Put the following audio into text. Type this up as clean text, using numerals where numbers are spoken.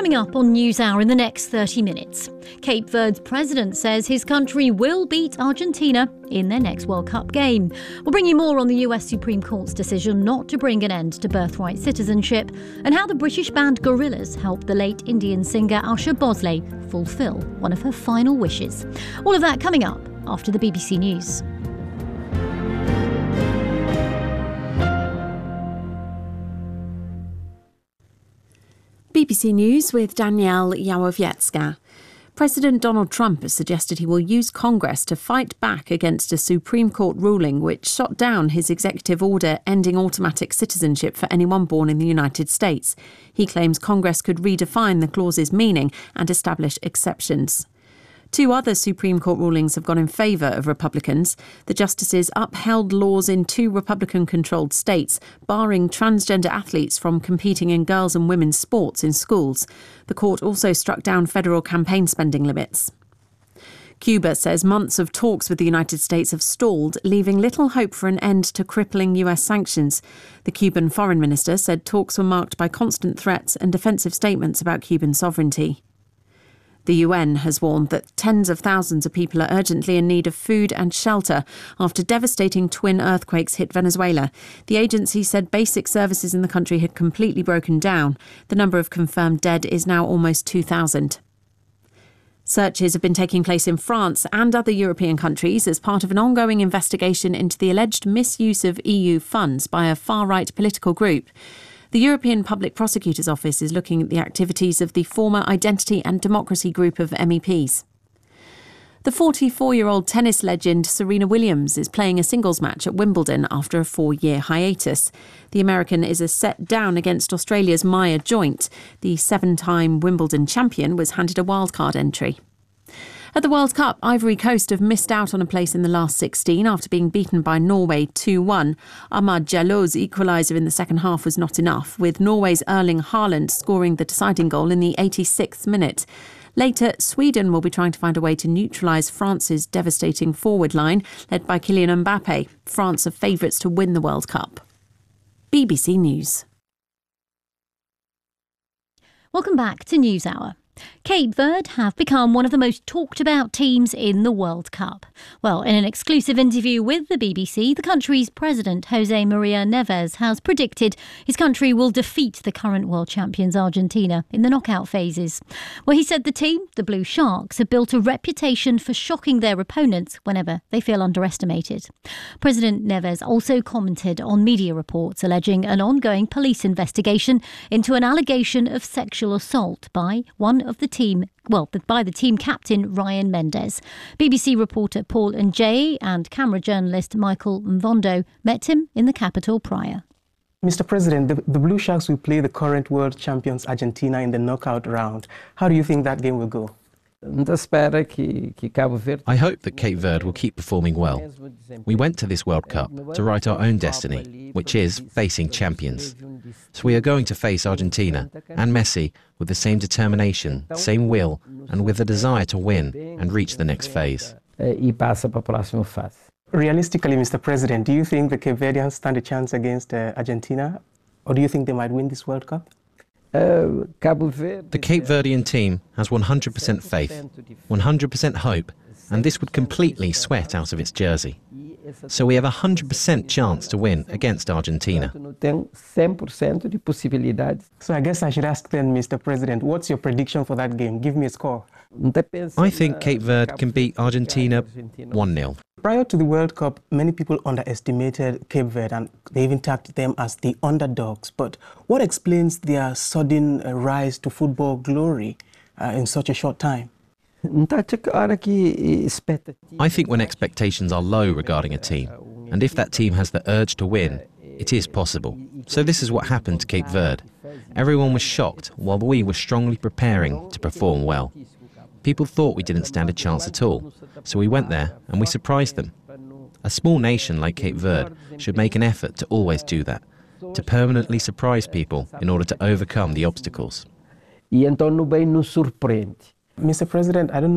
Coming up on NewsHour in the next 30 minutes. Cape Verde's president says his country will beat Argentina in their next World Cup game. We'll bring you more on the US Supreme Court's decision not to bring an end to birthright citizenship and how the British band Gorillaz helped the late Indian singer Usha Bosley fulfil one of her final wishes. All of that coming up after the BBC News. BBC News with Danielle Yawowiecka. President Donald Trump has suggested he will use Congress to fight back against a Supreme Court ruling which shot down his executive order ending automatic citizenship for anyone born in the United States. He claims Congress could redefine the clause's meaning and establish exceptions. Two other Supreme Court rulings have gone in favour of Republicans. The justices upheld laws in two Republican-controlled states, barring transgender athletes from competing in girls' and women's sports in schools. The court also struck down federal campaign spending limits. Cuba says months of talks with the United States have stalled, leaving little hope for an end to crippling US sanctions. The Cuban foreign minister said talks were marked by constant threats and defensive statements about Cuban sovereignty. The UN has warned that tens of thousands of people are urgently in need of food and shelter after devastating twin earthquakes hit Venezuela. The agency said basic services in the country had completely broken down. The number of confirmed dead is now almost 2,000. Searches have been taking place in France and other European countries as part of an ongoing investigation into the alleged misuse of EU funds by a far-right political group. The European Public Prosecutor's Office is looking at the activities of the former Identity and Democracy group of MEPs. The 44-year-old tennis legend Serena Williams is playing a singles match at Wimbledon after a 4-year hiatus. The American is a set down against Australia's Maya Joint. The 7-time Wimbledon champion was handed a wildcard entry. At the World Cup, Ivory Coast have missed out on a place in the last 16 after being beaten by Norway 2-1. Ahmad Diallo's equaliser in the second half was not enough, with Norway's Erling Haaland scoring the deciding goal in the 86th minute. Later, Sweden will be trying to find a way to neutralise France's devastating forward line, led by Kylian Mbappe. France are favourites to win the World Cup. BBC News. Welcome back to NewsHour. Cape Verde have become one of the most talked about teams in the World Cup. Well, in an exclusive interview with the BBC, the country's president, Jose Maria Neves, has predicted his country will defeat the current world champions Argentina in the knockout phases. Well, he said the team, the Blue Sharks, have built a reputation for shocking their opponents whenever they feel underestimated. President Neves also commented on media reports alleging an ongoing police investigation into an allegation of sexual assault by the team captain Ryan Mendes. BBC reporter Paul Njay and camera journalist Michael Mvondo met him in the capital prior. Mr. President, the Blue Sharks will play the current world champions Argentina in the knockout round. How do you think that game will go? I hope that Cape Verde will keep performing well. We went to this World Cup to write our own destiny, which is facing champions. So we are going to face Argentina and Messi with the same determination, same will, and with the desire to win and reach the next phase. Realistically, Mr. President, do you think the Cape Verdeans stand a chance against Argentina? Or do you think they might win this World Cup? The Cape Verdean team has 100% faith, 100% hope, and this would completely sweat out of its jersey. So we have a 100% chance to win against Argentina. So I guess I should ask then, Mr. President, what's your prediction for that game? Give me a score. I think Cape Verde can beat Argentina 1-0. Prior to the World Cup, many people underestimated Cape Verde and they even tagged them as the underdogs. But what explains their sudden rise to football glory in such a short time? I think when expectations are low regarding a team, and if that team has the urge to win, it is possible. So this is what happened to Cape Verde. Everyone was shocked while we were strongly preparing to perform well. People thought we didn't stand a chance at all, so we went there and we surprised them. A small nation like Cape Verde should make an effort to always do that, to permanently surprise people in order to overcome the obstacles. Mr. President, I don't know